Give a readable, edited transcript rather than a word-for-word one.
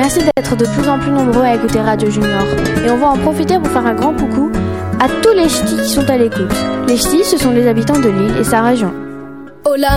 Merci d'être de plus en plus nombreux à écouter Radio Junior. Et on va en profiter pour faire un grand coucou à tous les ch'tis qui sont à l'écoute. Les ch'tis, ce sont les habitants de l'île et sa région. Hola